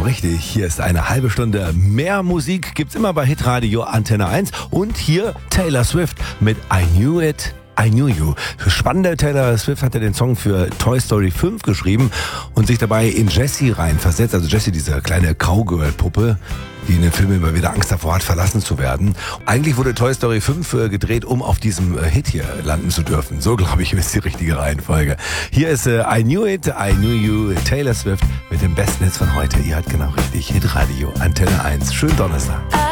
richtig. Hier ist eine halbe Stunde mehr Musik. Gibt's immer bei Hitradio Antenne 1. Und hier Taylor Swift mit I Knew It, I Knew You. Spannende, Taylor Swift hatte den Song für Toy Story 5 geschrieben und sich dabei in Jessie reinversetzt. Also Jessie, diese kleine Cowgirl-Puppe, die in den Filmen immer wieder Angst davor hat, verlassen zu werden. Eigentlich wurde Toy Story 5 gedreht, um auf diesem Hit hier landen zu dürfen. So, glaube ich, ist die richtige Reihenfolge. Hier ist I Knew It, I Knew You, Taylor Swift mit dem besten Hits von heute. Ihr hört genau richtig, Hitradio Antenne 1. Schönen Donnerstag.